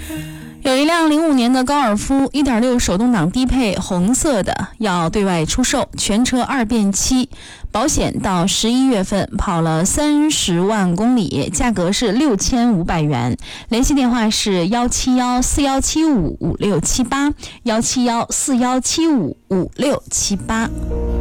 有一辆05年的高尔夫 1.6 手动挡低配红色的要对外出售，全车2变7，保险到11月份，跑了30万公里，价格是6500元。联系电话是17141755678，17141755678。